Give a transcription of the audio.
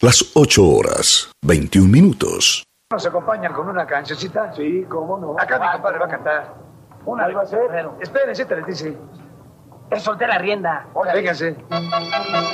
Las 8 horas, 21 minutos. ¿Nos acompañan con una cancioncita? Sí, cómo no. Acá mi compadre va a cantar. ¿Una va a ser? Espérense, te les dice. Te solté la rienda. Vénganse.